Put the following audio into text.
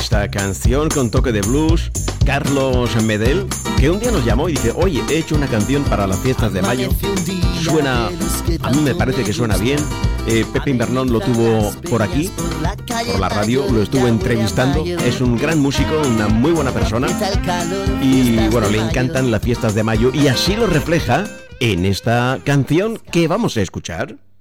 esta canción con toque de blues, Carlos Medel, que un día nos llamó y dice: oye, he hecho una canción para las fiestas de mayo, suena, a mí me parece que suena bien. Pepe Invernón lo tuvo por aquí, por la radio, lo estuvo entrevistando, es un gran músico, una muy buena persona y bueno, le encantan las fiestas de mayo y así lo refleja en esta canción que vamos a escuchar.